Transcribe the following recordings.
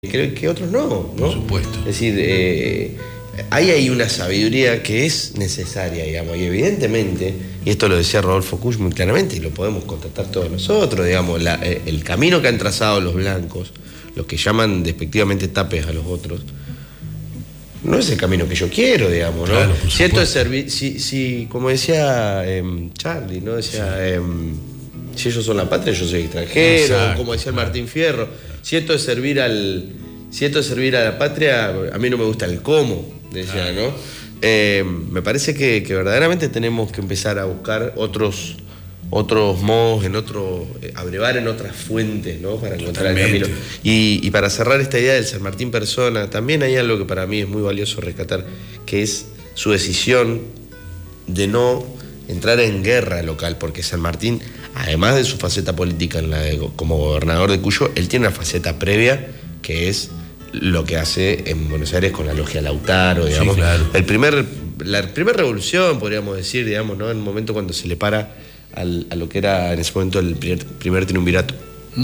creo que otros no. Por supuesto. Es decir, hay ahí una sabiduría que es necesaria, digamos, y evidentemente, y esto lo decía Rodolfo Kusch muy claramente, y lo podemos constatar todos nosotros, digamos, el camino que han trazado los blancos, los que llaman despectivamente tapes a los otros, no es el camino que yo quiero, digamos, ¿no? Claro, si esto es servir, si como decía Charlie, ¿no? Decía, si ellos son la patria, yo soy extranjero. Exacto, como decía el Martín Fierro, si esto es servir a la patria, a mí no me gusta el cómo, decía, ¿no? Me parece que verdaderamente tenemos que empezar a buscar otros modos, abrevar en otras fuentes, ¿no? Para encontrar el camino. Y para cerrar esta idea del San Martín persona, también hay algo que para mí es muy valioso rescatar, que es su decisión de no entrar en guerra local, porque San Martín, además de su faceta política como gobernador de Cuyo, él tiene una faceta previa que es lo que hace en Buenos Aires con la logia Lautaro, digamos. Sí, claro. La primera revolución, podríamos decir, digamos, ¿no? En el momento cuando se le para a lo que era en ese momento el primer triunvirato.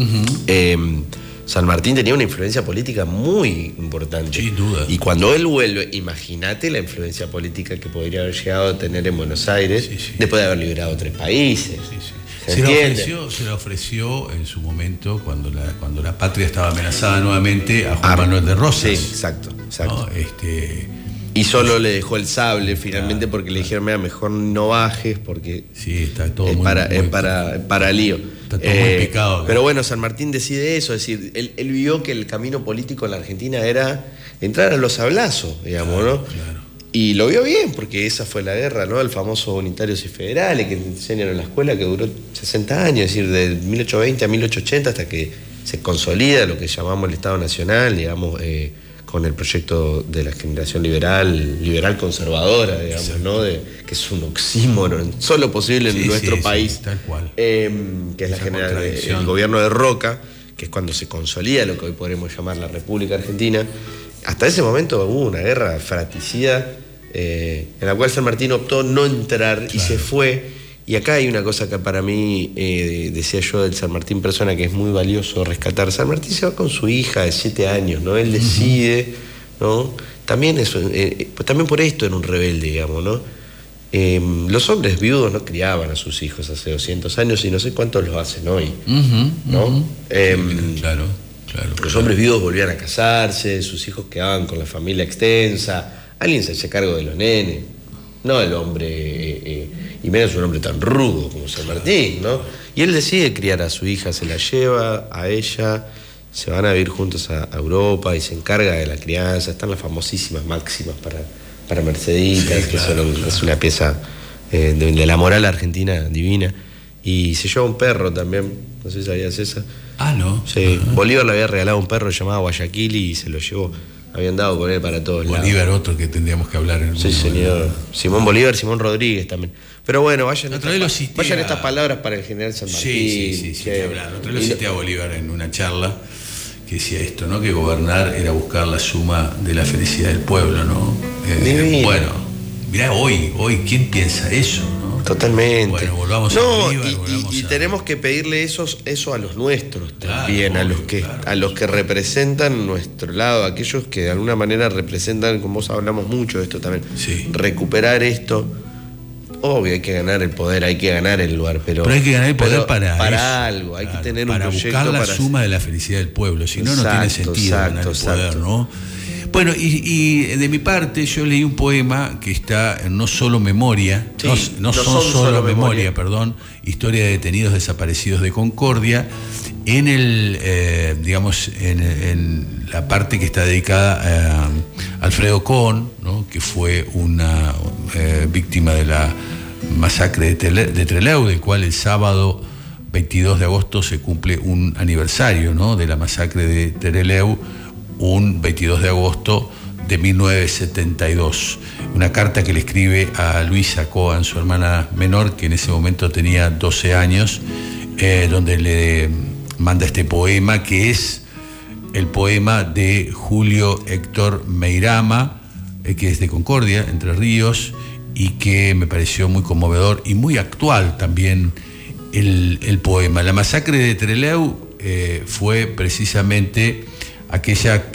San Martín tenía una influencia política muy importante. Sin duda. Y cuando él vuelve, imagínate la influencia política que podría haber llegado a tener en Buenos Aires, después de haber liberado 3 países. Se le ofreció en su momento, cuando la patria estaba amenazada nuevamente, a Juan Manuel de Rosas. Sí, exacto. ¿No? Y solo le dejó el sable finalmente, porque le dijeron, mira, mejor no bajes porque está todo para lío. Está todo muy picado. Pero bueno, San Martín decide eso, es decir, él vio que el camino político en la Argentina era entrar a los sablazos, digamos, ¿no? Claro. Y lo vio bien, porque esa fue la guerra, ¿no? El famoso Unitarios y Federales que enseñan en la escuela, que duró 60 años, es decir, de 1820 a 1880 hasta que se consolida lo que llamamos el Estado Nacional, digamos, con el proyecto de la generación liberal conservadora, digamos, ¿no? Que es un oxímoron solo posible en nuestro país, tal cual. Que es el gobierno de Roca, que es cuando se consolida lo que hoy podremos llamar la República Argentina. Hasta ese momento hubo una guerra fratricida en la cual San Martín optó no entrar y se fue. Y acá hay una cosa que para mí, decía yo del San Martín persona, que es muy valioso rescatar. San Martín se va con su hija de 7 años, ¿no? Él decide, ¿no? También por esto era un rebelde, digamos, ¿no? Los hombres viudos no criaban a sus hijos hace 200 años y no sé cuántos los hacen hoy, ¿no? Claro. Los hombres viudos volvían a casarse, sus hijos quedaban con la familia extensa, alguien se hacía cargo de los nenes, no el hombre, y menos un hombre tan rudo como San Martín, ¿no? Y él decide criar a su hija, se la lleva a ella, se van a vivir juntos a Europa y se encarga de la crianza. Están las famosísimas máximas para Merceditas, que es una pieza de la moral argentina divina. Y se lleva un perro también, no sé si sabías esa. ¿No? Sí, Bolívar le había regalado un perro llamado Guayaquil y se lo llevó. Habían dado con él para todos lados. Bolívar, otro que tendríamos que hablar en el Sí, señor. Simón Bolívar, Simón Rodríguez también. Pero bueno, vayan estas palabras para el general San Martín. Sí, otra vez lo cité a Bolívar en una charla que decía esto, ¿no? Que gobernar era buscar la suma de la felicidad del pueblo, ¿no? Bueno, mirá, hoy, ¿quién piensa eso, no? Totalmente. Bueno, volvamos a Bolívar, y tenemos que pedirle eso a los nuestros también, claro, a los que representan nuestro lado, aquellos que de alguna manera representan, como vos hablamos mucho de esto también, recuperar esto. Obvio, hay que ganar el poder, hay que ganar el lugar, pero hay que ganar el poder para algo, hay que tener un proyecto para buscar la suma de la felicidad del pueblo, si no tiene sentido ganar el poder, ¿no? Bueno, y de mi parte yo leí un poema que está en No Solo Memoria, no son solo memoria, Historia de detenidos desaparecidos de Concordia, en la parte que está dedicada a Alfredo Kohn, ¿no? Que fue una víctima de la masacre de Trelew, del cual el sábado 22 de agosto se cumple un aniversario, ¿no? De la masacre de Trelew, un 22 de agosto de 1972. Una carta que le escribe a Luisa Cohen, su hermana menor, que en ese momento tenía 12 años, donde le manda este poema, que es el poema de Julio Héctor Meirama, que es de Concordia, Entre Ríos, y que me pareció muy conmovedor y muy actual también el poema. La masacre de Trelew fue precisamente aquella